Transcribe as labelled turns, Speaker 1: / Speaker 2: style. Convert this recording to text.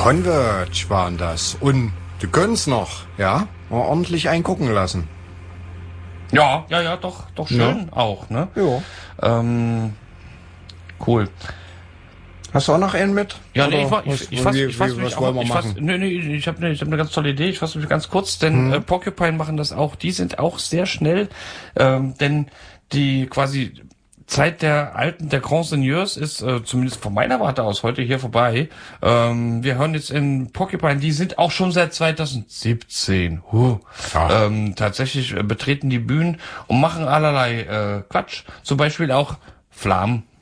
Speaker 1: Converge waren das. Und du gönnst noch, ja? Mal ordentlich eingucken lassen.
Speaker 2: Ja, doch schön auch, ne?
Speaker 1: Ja.
Speaker 2: Cool.
Speaker 1: Hast du auch noch einen mit?
Speaker 2: Ja, nee, ich fasse ich habe eine ganz tolle Idee, ich fasse mich ganz kurz, denn Porcupine machen das auch, die sind auch sehr schnell, denn die quasi Zeit der Grand Seigneurs ist, zumindest von meiner Warte aus, heute hier vorbei. Wir hören jetzt in Porcupine, die sind auch schon seit 2017. Tatsächlich betreten die Bühnen und machen allerlei Quatsch. Zum Beispiel auch Flam